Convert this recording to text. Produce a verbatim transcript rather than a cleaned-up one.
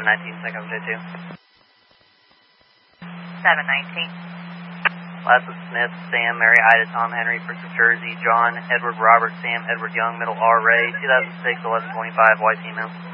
seven nineteen, Second J two. seven nineteen. Last was Smith, Sam, Mary, Ida, Tom, Henry, Princess Jersey, John, Edward, Robert, Sam, Edward Young, Middle R, Ray, two thousand six, eleven twenty-five, white female.